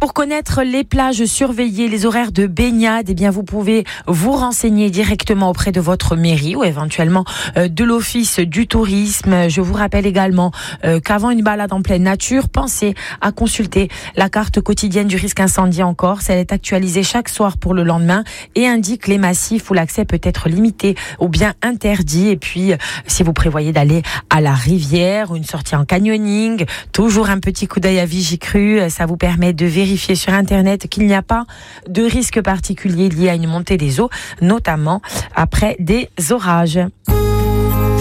Pour connaître les plages surveillées, les horaires de baignade, eh bien vous pouvez vous renseigner directement auprès de votre mairie ou éventuellement de l'office du tourisme. Je vous rappelle également qu'avant une balade en pleine nature, pensez à consulter la carte quotidienne du risque incendie en Corse. Elle est actualisée chaque soir pour le lendemain et indique les massifs où l'accès peut être limité ou bien interdit. Et puis, si vous prévoyez d'aller à la rivière ou une sortie en canyoning, toujours un petit coup d'œil à Vigicru. Ça vous permet de vérifier sur Internet qu'il n'y a pas de risque particulier lié à une montée des eaux, notamment après des orages.